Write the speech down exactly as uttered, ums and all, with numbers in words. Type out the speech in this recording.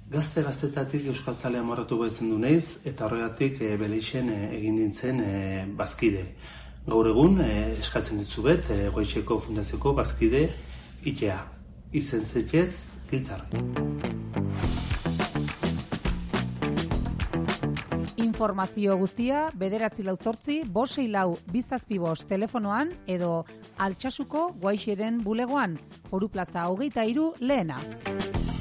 Gazte-gaztetatik euskaltzale amorratu baizen du naiz, eta horregatik e, Beleixen e, egin nintzen e, bazkide. Gaur egun e, eskatzen ditzuet e, Goaixeko Fundazioko bazkide itea. Izen zetxez, giltzar. Informazio guztia bederatzi lau zortzi, bosei lau bizazpi bost telefonoan edo Altsasuko Goaixeren bulegoan, Foru Plaza hogeita hiru lehena.